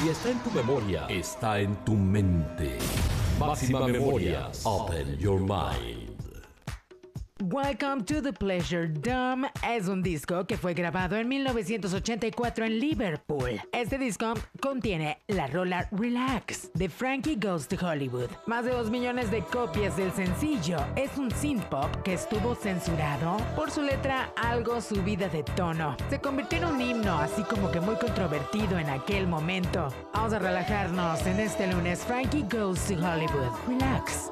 Si está en tu memoria, está en tu mente. Máxima Memorias. Open your mind. Welcome to the Pleasure Dome es un disco que fue grabado en 1984 en Liverpool. Este disco contiene la rola Relax de Frankie Goes to Hollywood. Más de 2 millones de copias del sencillo. Es un synth pop que estuvo censurado por su letra algo subida de tono. Se convirtió en un himno así como que muy controvertido en aquel momento. Vamos a relajarnos en este lunes. Frankie Goes to Hollywood. Relax.